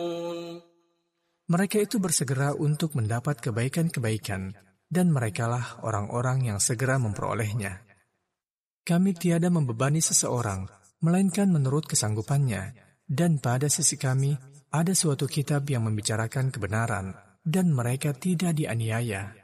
Mereka itu bersegera untuk mendapat kebaikan-kebaikan, dan merekalah orang-orang yang segera memperolehnya. Kami tiada membebani seseorang, melainkan menurut kesanggupannya, dan pada sisi kami ada suatu kitab yang membicarakan kebenaran, dan mereka tidak dianiaya.